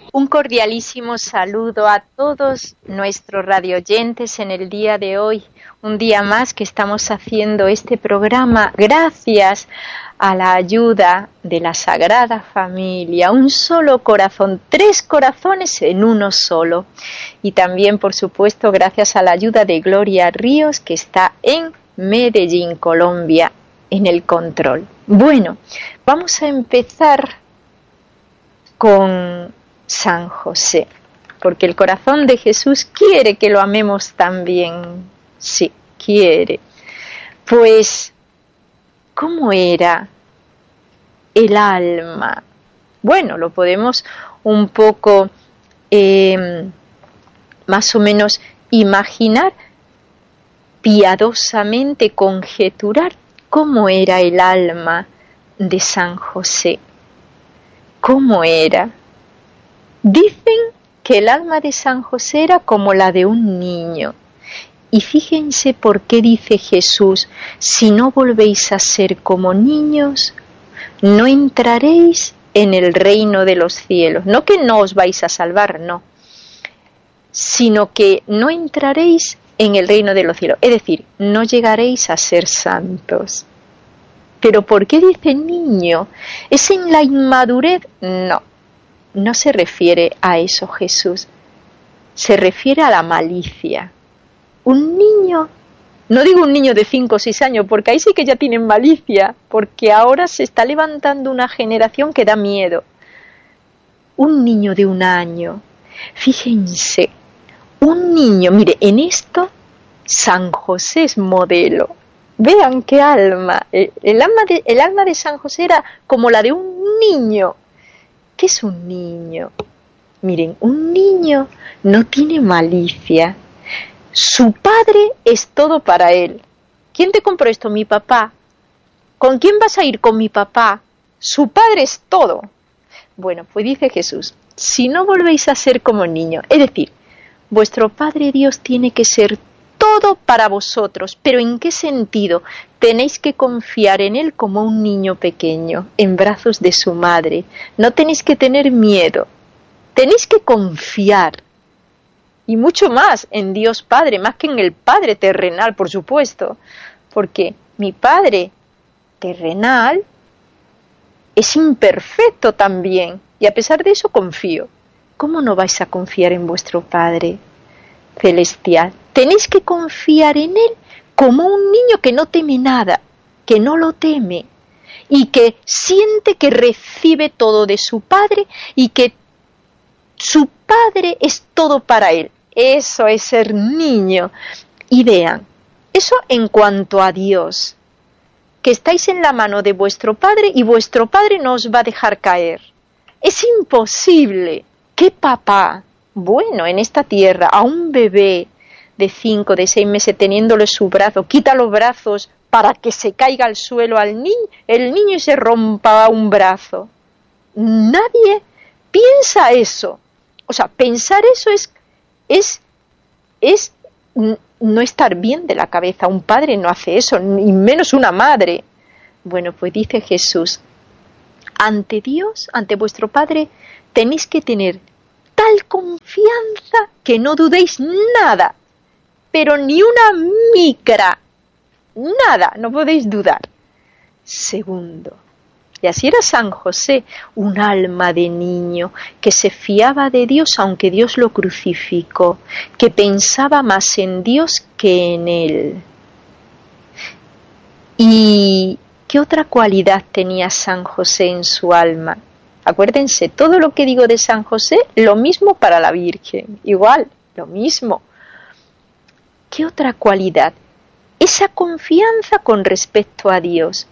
Un cordialísimo saludo a todos nuestros radioyentes en el día de hoy, un día más que estamos haciendo este programa gracias a la ayuda de la Sagrada Familia, un solo corazón, 3 corazones en uno solo. Y también, por supuesto, gracias a la ayuda de Gloria Ríos, que está en Medellín, Colombia, en el control. Bueno, vamos a empezar con San José, porque el corazón de Jesús quiere que lo amemos también. Sí, quiere. Pues, ¿cómo era el alma? Bueno, lo podemos un poco más o menos imaginar, piadosamente conjeturar cómo era el alma de San José. ¿Cómo era? Dicen que el alma de San José era como la de un niño. Y fíjense por qué dice Jesús: si no volvéis a ser como niños, no entraréis en el reino de los cielos. No que no os vais a salvar, no, sino que no entraréis en el reino de los cielos. Es decir, no llegaréis a ser santos. ¿Pero por qué dice niño? ¿Es en la inmadurez? No, no se refiere a eso Jesús. Se refiere a la malicia. Un niño, no digo un niño de 5 o 6 años, porque ahí sí que ya tienen malicia, porque ahora se está levantando una generación que da miedo. Un niño de 1 año, fíjense, un niño, mire, en esto San José es modelo. Vean qué alma. El alma de San José era como la de un niño. ¿Qué es un niño? Miren, un niño no tiene malicia. Su padre es todo para él. ¿Quién te compró esto? Mi papá. ¿Con quién vas a ir? Con mi papá. Su padre es todo. Bueno, pues dice Jesús, si no volvéis a ser como niños, es decir, vuestro Padre Dios tiene que ser todo para vosotros. ¿Pero en qué sentido? Tenéis que confiar en Él como un niño pequeño, en brazos de su madre. No tenéis que tener miedo. Tenéis que confiar. Y mucho más en Dios Padre, más que en el Padre terrenal, por supuesto. Porque mi Padre terrenal es imperfecto también. Y a pesar de eso confío. ¿Cómo no vais a confiar en vuestro Padre celestial? Tenéis que confiar en Él como un niño que no teme nada, que no lo teme y que siente que recibe todo de su Padre y que su Padre es todo para Él. Eso es ser niño. Y vean, eso en cuanto a Dios, que estáis en la mano de vuestro Padre y vuestro Padre no os va a dejar caer. Es imposible. ¿Qué papá? Bueno, en esta tierra, a un bebé de 5, de 6 meses teniéndole su brazo, quita los brazos para que se caiga al suelo el niño y se rompa un brazo. Nadie piensa eso. O sea, pensar eso es no estar bien de la cabeza. Un padre no hace eso, ni menos una madre. Bueno, pues dice Jesús, ante Dios, ante vuestro Padre, tenéis que tener tal confianza que no dudéis nada, pero ni una micra, nada, no podéis dudar. Segundo, y así era San José, un alma de niño que se fiaba de Dios aunque Dios lo crucificó, que pensaba más en Dios que en él. ¿Y qué otra cualidad tenía San José en su alma? Acuérdense, todo lo que digo de San José, lo mismo para la Virgen, igual, lo mismo. ¿Qué otra cualidad? Esa confianza con respecto a Dios.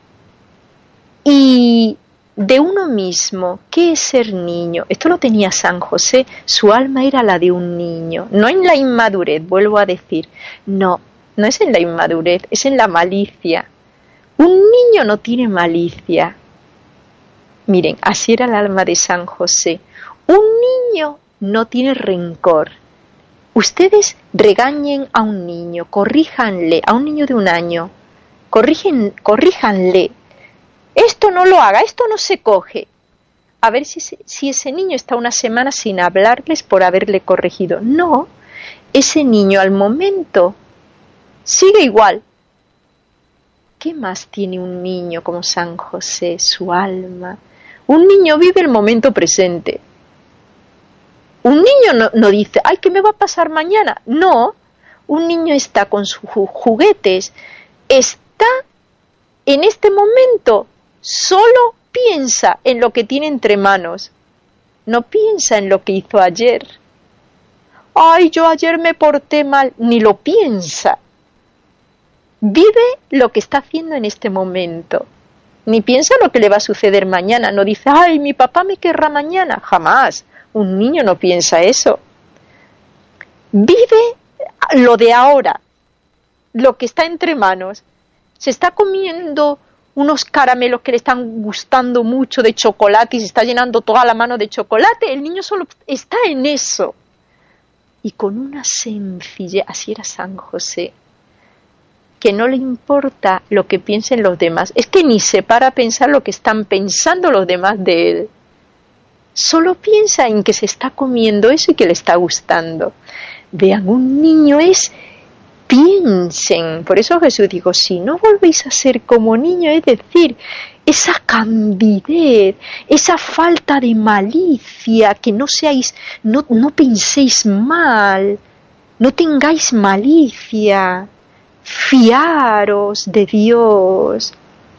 Y de uno mismo, ¿qué es ser niño? Esto lo tenía San José, su alma era la de un niño, no en la inmadurez, vuelvo a decir, no es en la inmadurez, es en la malicia. Un niño no tiene malicia. Miren, así era el alma de San José. Un niño no tiene rencor. Ustedes regañen a un niño, corríjanle, a un niño de 1 año, corríjanle. Esto no lo haga, esto no se coge. a ver si ese niño está una semana sin hablarles por haberle corregido. No, ese niño al momento sigue igual. ¿Qué más tiene un niño como San José? Su alma. Un niño vive el momento presente. Un niño no dice, ay, ¿qué me va a pasar mañana? No, un niño está con sus juguetes, está en este momento, solo piensa en lo que tiene entre manos, no piensa en lo que hizo ayer. Ay, yo ayer me porté mal, ni lo piensa. Vive lo que está haciendo en este momento. Ni piensa lo que le va a suceder mañana. No dice, ay, mi papá me querrá mañana. Jamás. Un niño no piensa eso. Vive lo de ahora, lo que está entre manos. Se está comiendo unos caramelos que le están gustando mucho de chocolate y se está llenando toda la mano de chocolate. El niño solo está en eso. Y con una sencillez, así era San José, que no le importa lo que piensen los demás. Es que ni se para a pensar lo que están pensando los demás de él. Solo piensa en que se está comiendo eso y que le está gustando. Vean, un niño piensen. Por eso Jesús dijo, si no volvéis a ser como niños, es decir, esa candidez, esa falta de malicia, que no penséis mal, no tengáis malicia, fiaros de Dios,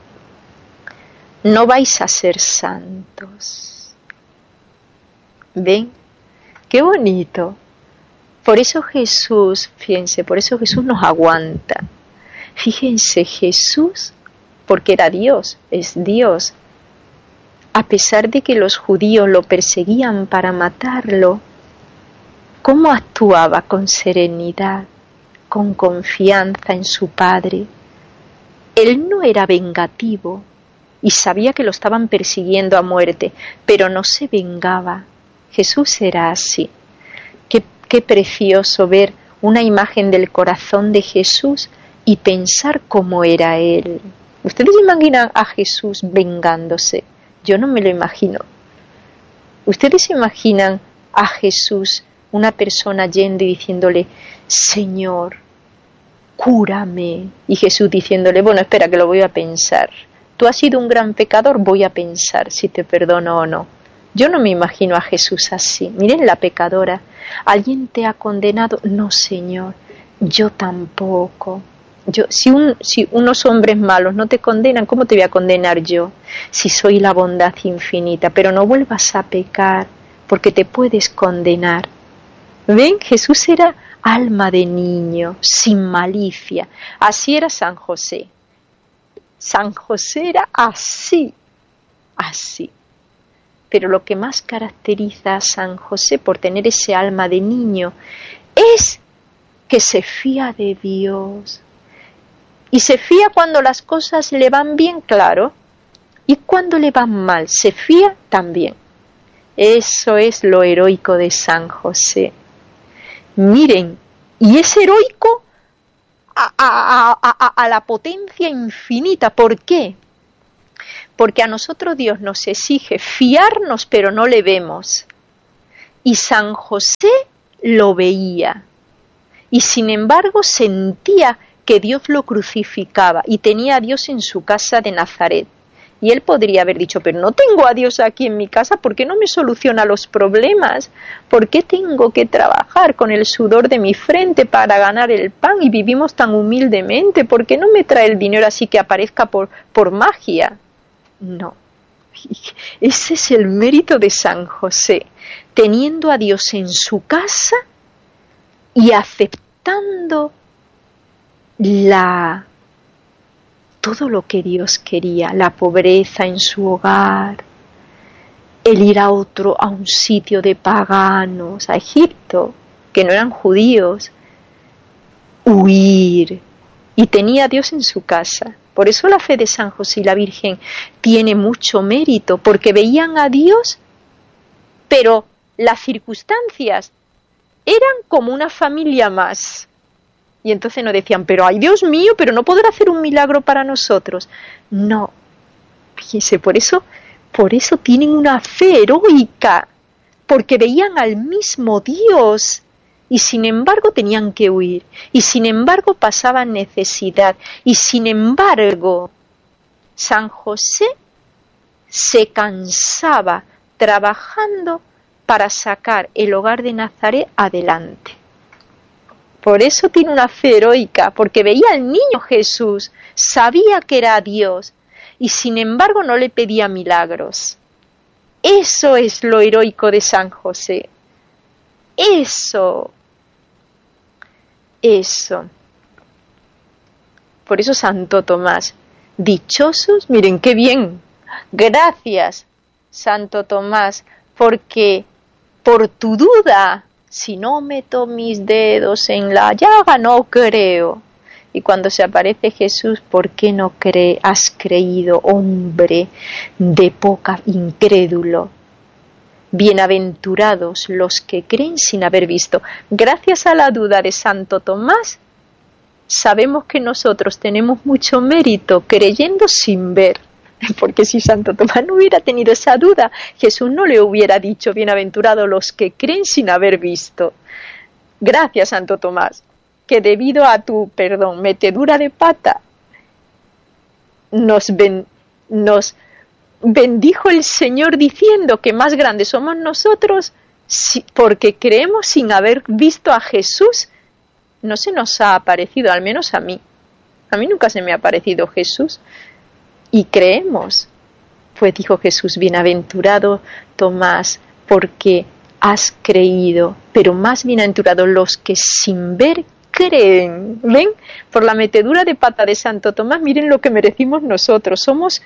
no vais a ser santos. ¿Ven? ¡Qué bonito! Por eso Jesús, fíjense, por eso Jesús nos aguanta. Fíjense, Jesús, porque era Dios, es Dios. A pesar de que los judíos lo perseguían para matarlo, ¿cómo actuaba? Con serenidad, con confianza en su Padre. Él no era vengativo y sabía que lo estaban persiguiendo a muerte, pero no se vengaba. Jesús era así. Qué precioso ver una imagen del corazón de Jesús y pensar cómo era Él. ¿Ustedes imaginan a Jesús vengándose? Yo no me lo imagino. ¿Ustedes imaginan a Jesús, una persona yendo y diciéndole, Señor, cúrame? Y Jesús diciéndole, bueno, espera que lo voy a pensar. Tú has sido un gran pecador, voy a pensar si te perdono o no. Yo no me imagino a Jesús así. Miren la pecadora. ¿Alguien te ha condenado? No, Señor, yo tampoco. Si unos hombres malos no te condenan, ¿cómo te voy a condenar yo? Si soy la bondad infinita, pero no vuelvas a pecar, porque te puedes condenar. ¿Ven? Jesús era alma de niño, sin malicia. Así era San José. San José era así. Pero lo que más caracteriza a San José por tener ese alma de niño es que se fía de Dios. Y se fía cuando las cosas le van bien, claro, y cuando le van mal, se fía también. Eso es lo heroico de San José. Miren, y es heroico a la potencia infinita. ¿Por qué? Porque a nosotros Dios nos exige fiarnos, pero no le vemos. Y San José lo veía. Y sin embargo sentía que Dios lo crucificaba y tenía a Dios en su casa de Nazaret. Y él podría haber dicho, pero no tengo a Dios aquí en mi casa, ¿por qué no me soluciona los problemas? ¿Por qué tengo que trabajar con el sudor de mi frente para ganar el pan y vivimos tan humildemente? ¿Por qué no me trae el dinero así que aparezca por magia? No, ese es el mérito de San José, teniendo a Dios en su casa y aceptando todo lo que Dios quería, la pobreza en su hogar, el ir a un sitio de paganos, a Egipto, que no eran judíos, huir, y tenía a Dios en su casa. Por eso la fe de San José y la Virgen tiene mucho mérito, porque veían a Dios, pero las circunstancias eran como una familia más. Y entonces no decían, pero ay Dios mío, pero no podrá hacer un milagro para nosotros. No, fíjense, por eso Por eso tienen una fe heroica, porque veían al mismo Dios y sin embargo tenían que huir, y sin embargo pasaban necesidad, y sin embargo San José se cansaba trabajando para sacar el hogar de Nazaret adelante. Por eso tiene una fe heroica, porque veía al niño Jesús, sabía que era Dios, y sin embargo no le pedía milagros. Eso es lo heroico de San José. Eso. Por eso Santo Tomás, dichosos, miren qué bien. Gracias, Santo Tomás, porque por tu duda, si no meto mis dedos en la llaga, no creo. Y cuando se aparece Jesús, ¿por qué no has creído, hombre de poca, incrédulo? Bienaventurados los que creen sin haber visto. Gracias a la duda de Santo Tomás, sabemos que nosotros tenemos mucho mérito creyendo sin ver. Porque si Santo Tomás no hubiera tenido esa duda, Jesús no le hubiera dicho bienaventurados los que creen sin haber visto. Gracias, Santo Tomás, que debido a tu, metedura de pata, nos bendijo el Señor diciendo que más grandes somos nosotros porque creemos sin haber visto a Jesús. No se nos ha aparecido, al menos a mí. A mí nunca se me ha aparecido Jesús. Y creemos. Pues dijo Jesús, bienaventurado Tomás, porque has creído, pero más bienaventurados los que sin ver creen. ¿Ven? Por la metedura de pata de Santo Tomás, miren lo que merecimos nosotros. Somos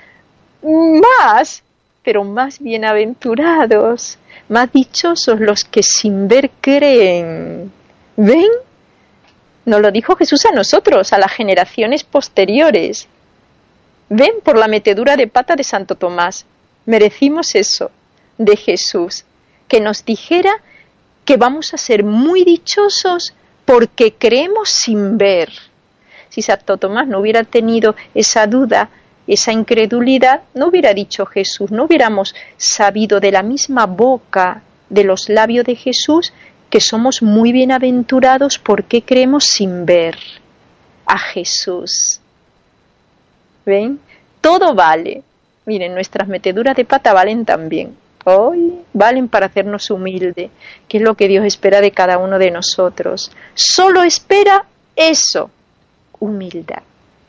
más, pero más bienaventurados, más dichosos los que sin ver creen. ¿Ven? Nos lo dijo Jesús a nosotros, a las generaciones posteriores. ¿Ven? Por la metedura de pata de Santo Tomás. Merecimos eso de Jesús, que nos dijera que vamos a ser muy dichosos porque creemos sin ver. Si Santo Tomás no hubiera tenido esa duda, esa incredulidad, no hubiera dicho Jesús, no hubiéramos sabido de la misma boca, de los labios de Jesús, que somos muy bienaventurados porque creemos sin ver a Jesús. ¿Ven? Todo vale. Miren, nuestras meteduras de pata valen también. Hoy valen para hacernos humilde, que es lo que Dios espera de cada uno de nosotros. Solo espera eso, humildad.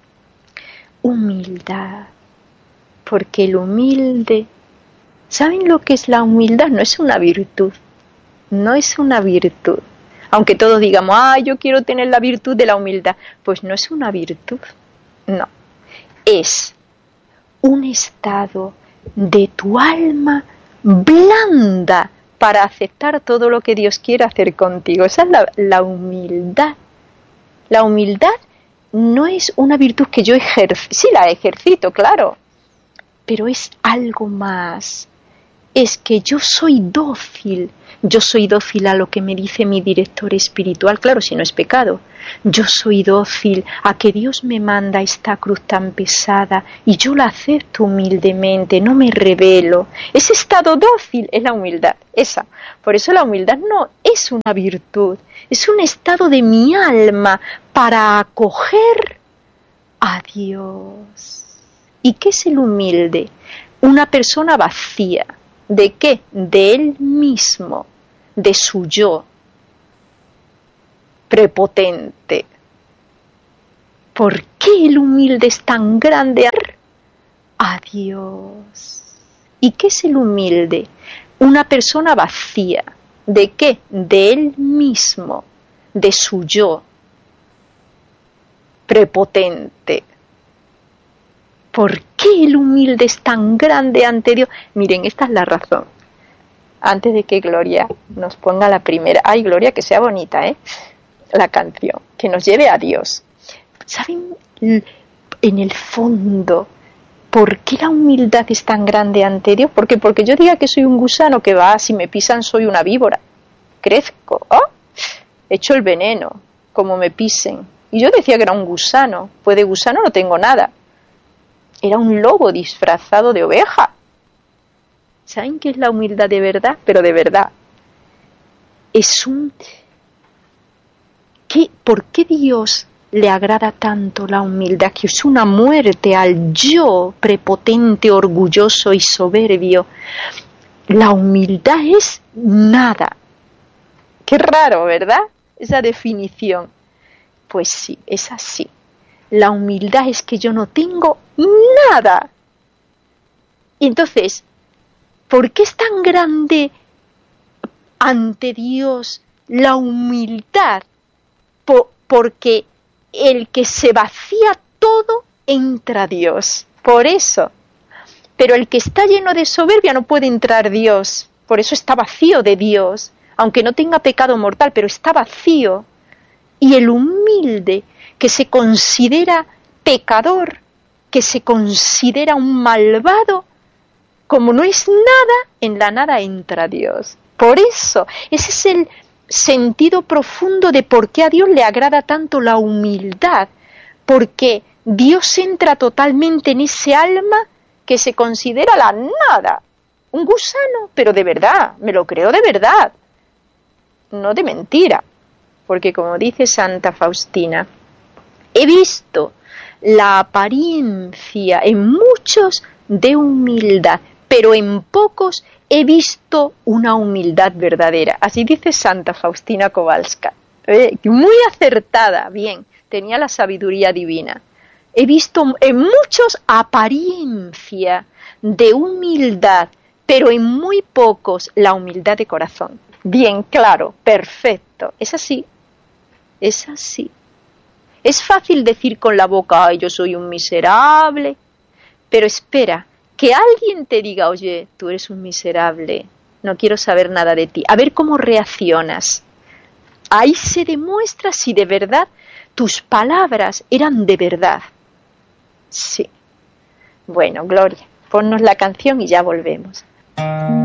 Humildad. Porque el humilde, ¿saben lo que es la humildad? No es una virtud. No es una virtud. Aunque todos digamos, yo quiero tener la virtud de la humildad. Pues no es una virtud. No. Es un estado de tu alma blanda para aceptar todo lo que Dios quiere hacer contigo. Esa es la humildad. La humildad no es una virtud que yo sí la ejercito, claro, pero es algo más. Es que yo soy dócil a lo que me dice mi director espiritual, claro, si no es pecado. Yo soy dócil a que Dios me manda esta cruz tan pesada y yo la acepto humildemente, no me rebelo. Ese estado dócil es la humildad, esa. Por eso la humildad no es una virtud, es un estado de mi alma para acoger a Dios. ¿Y qué es el humilde? Una persona vacía. ¿De qué? De él mismo, de su yo, prepotente. ¿Por qué el humilde es tan grande? A Dios. ¿Y qué es el humilde? Una persona vacía. ¿De qué? De él mismo, de su yo, prepotente. ¿Por qué el humilde es tan grande ante Dios? Miren, esta es la razón. Antes de que Gloria nos ponga la primera. Ay, Gloria, que sea bonita, la canción. Que nos lleve a Dios. ¿Saben en el fondo por qué la humildad es tan grande ante Dios? Porque yo diga que soy un gusano que va, si me pisan soy una víbora. Crezco, echo el veneno, como me pisen. Y yo decía que era un gusano. Pues de gusano no tengo nada. Era un lobo disfrazado de oveja. ¿Saben qué es la humildad de verdad? Pero de verdad. ¿Por qué Dios le agrada tanto la humildad? Que es una muerte al yo prepotente, orgulloso y soberbio. La humildad es nada. Qué raro, ¿verdad? Esa definición. Pues sí, es así. La humildad es que yo no tengo nada. Y entonces, ¿por qué es tan grande ante Dios la humildad? Porque el que se vacía todo entra Dios. Por eso. Pero el que está lleno de soberbia no puede entrar Dios. Por eso está vacío de Dios. Aunque no tenga pecado mortal, pero está vacío. Y el humilde, que se considera pecador, que se considera un malvado, como no es nada, en la nada entra Dios. Por eso, ese es el sentido profundo de por qué a Dios le agrada tanto la humildad, porque Dios entra totalmente en ese alma que se considera la nada, un gusano, pero de verdad, me lo creo de verdad, no de mentira, porque como dice Santa Faustina, he visto la apariencia en muchos de humildad, pero en pocos he visto una humildad verdadera. Así dice Santa Faustina Kowalska. Muy acertada, bien, tenía la sabiduría divina. He visto en muchos apariencia de humildad, pero en muy pocos la humildad de corazón. Bien, claro, perfecto. Es así. Es así. Es fácil decir con la boca, ay, yo soy un miserable, pero espera, que alguien te diga, oye, tú eres un miserable, no quiero saber nada de ti, a ver cómo reaccionas. Ahí se demuestra si de verdad tus palabras eran de verdad. Sí. Bueno, Gloria, ponnos la canción y ya volvemos.